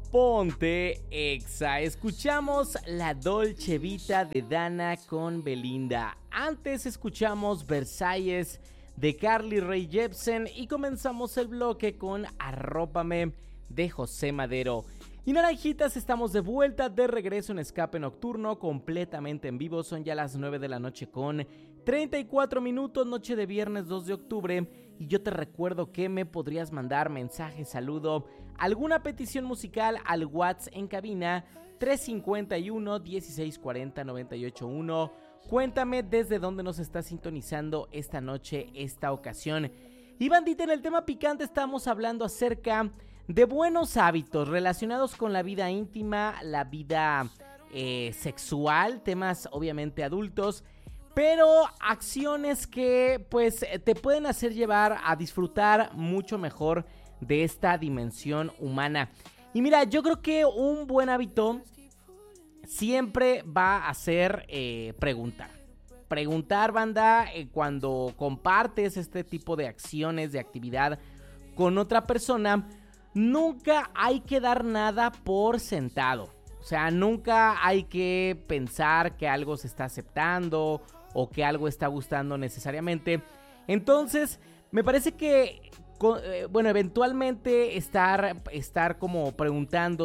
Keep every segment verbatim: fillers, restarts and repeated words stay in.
Ponte Exa. Escuchamos La Dolce Vita de Dana con Belinda. Antes escuchamos Versalles de Carly Rae Jepsen y comenzamos el bloque con Arrópame de José Madero. Y naranjitas, estamos de vuelta, de regreso en Escape Nocturno, completamente en vivo. Son ya las nueve de la noche con treinta y cuatro minutos, noche de viernes dos de octubre. Y yo te recuerdo que me podrías mandar mensaje, saludo, alguna petición musical al WhatsApp en cabina tres cinco uno, dieciséis cuarenta, noventa y ocho uno. Cuéntame desde dónde nos estás sintonizando esta noche, esta ocasión. Y bandita, en el tema picante estamos hablando acerca de buenos hábitos relacionados con la vida íntima, la vida eh, sexual, temas obviamente adultos, pero acciones que pues te pueden hacer llevar a disfrutar mucho mejor de esta dimensión humana. Y mira, yo creo que un buen hábito siempre va a ser eh, preguntar. Preguntar, banda, eh, cuando compartes este tipo de acciones, de actividad con otra persona, nunca hay que dar nada por sentado. O sea, nunca hay que pensar que algo se está aceptando o que algo está gustando necesariamente. Entonces, me parece que, bueno, eventualmente estar, estar como preguntando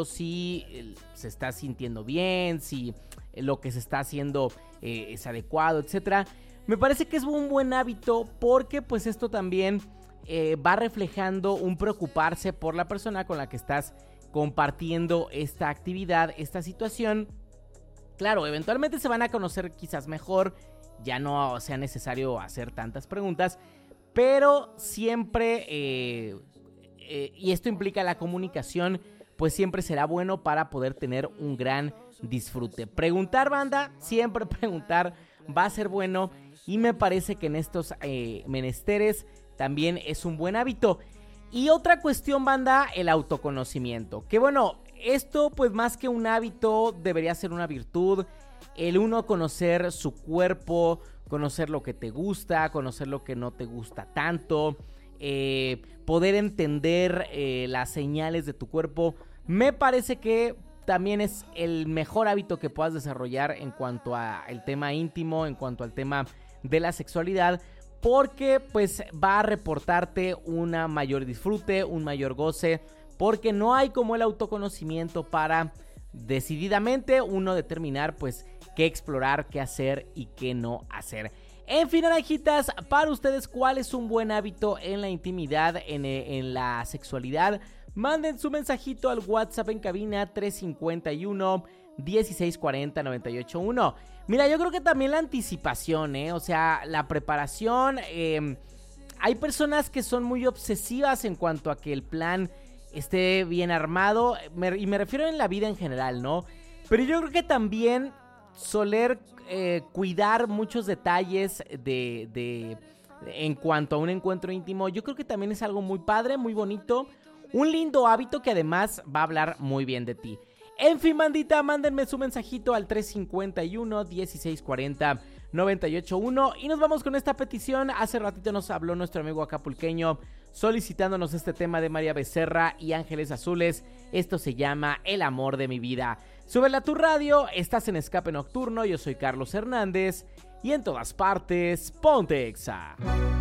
si se está sintiendo bien, si lo que se está haciendo eh, es adecuado, etcétera. Me parece que es un buen hábito porque pues esto también Eh, va reflejando un preocuparse por la persona con la que estás compartiendo esta actividad, esta situación. Claro, eventualmente se van a conocer quizás mejor, ya no sea necesario hacer tantas preguntas, pero siempre, eh, eh, y esto implica la comunicación, pues siempre será bueno para poder tener un gran disfrute. Preguntar, banda, siempre preguntar va a ser bueno, y me parece que en estos eh, menesteres también es un buen hábito. Y otra cuestión, banda, el autoconocimiento. Que bueno, esto pues más que un hábito debería ser una virtud. El uno conocer su cuerpo, conocer lo que te gusta, conocer lo que no te gusta tanto. Eh, poder entender eh, las señales de tu cuerpo. Me parece que también es el mejor hábito que puedas desarrollar en cuanto al tema íntimo, en cuanto al tema de la sexualidad. Porque pues va a reportarte una mayor disfrute, un mayor goce, porque no hay como el autoconocimiento para decididamente uno determinar pues qué explorar, qué hacer y qué no hacer. En fin, naranjitas, para ustedes, ¿cuál es un buen hábito en la intimidad, en, en la sexualidad? Manden su mensajito al WhatsApp en cabina tres cinco uno, dieciséis cuarenta, noventa y ocho uno. Mira, yo creo que también la anticipación, ¿eh? O sea, la preparación. Eh, hay personas que son muy obsesivas en cuanto a que el plan esté bien armado. Me, y me refiero en la vida en general, ¿no? Pero yo creo que también soler eh, cuidar muchos detalles de, de, de, en cuanto a un encuentro íntimo, yo creo que también es algo muy padre, muy bonito. Un lindo hábito que además va a hablar muy bien de ti. En fin, bandita, mándenme su mensajito al tres cinco uno, dieciséis cuarenta, noventa y ocho uno. Y nos vamos con esta petición. Hace ratito nos habló nuestro amigo acapulqueño solicitándonos este tema de María Becerra y Ángeles Azules. Esto se llama El amor de mi vida. Súbela a tu radio, estás en Escape Nocturno. Yo soy Carlos Hernández y en todas partes, ponte Exa.